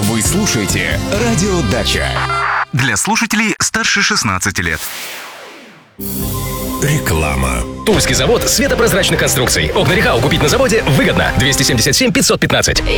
Вы слушаете «Радио Дача». Для слушателей старше 16 лет. Реклама. Тульский завод светопрозрачных конструкций. Окна Рехау купить на заводе выгодно. 277 515.